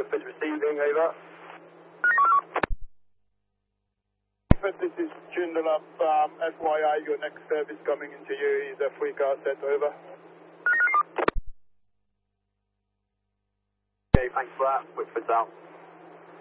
Whitford receiving, over. This is Joondalup. FYI, your next service coming into you is a free car set, over. Okay, thanks for that. Whitford's out.